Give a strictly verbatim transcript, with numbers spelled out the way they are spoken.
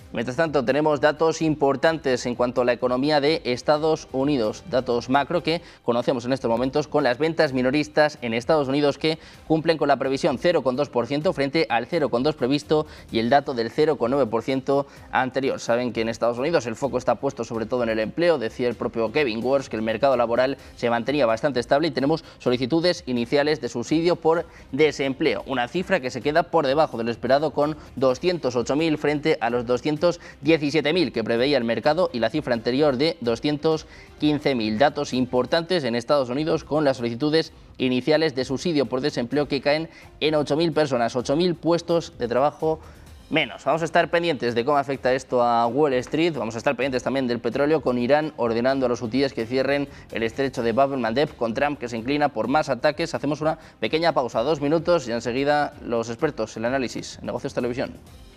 Mientras tanto, tenemos datos importantes en cuanto a la economía de Estados Unidos, datos macro que conocemos en estos momentos con las ventas minoristas en Estados Unidos que cumplen con la previsión cero coma dos por ciento frente al cero coma dos por ciento previsto y el dato del cero coma nueve por ciento anterior. Saben que en Estados Unidos el foco está puesto sobre todo en el empleo, decía el propio Kevin Warsh que el mercado laboral se mantenía bastante estable y tenemos solicitudes iniciales de subsidio por desempleo, una cifra que se queda por debajo de lo esperado con doscientos ocho mil frente a los doscientos diecisiete mil que preveía el mercado y la cifra anterior de doscientos quince mil. Datos importantes en Estados Unidos con las solicitudes iniciales de subsidio por desempleo que caen en ocho mil personas, ocho mil puestos de trabajo menos. Vamos a estar pendientes de cómo afecta esto a Wall Street, vamos a estar pendientes también del petróleo, con Irán ordenando a los hutíes que cierren el estrecho de Bab el-Mandeb, con Trump que se inclina por más ataques. Hacemos una pequeña pausa, dos minutos, y enseguida los expertos, el análisis, Negocios Televisión.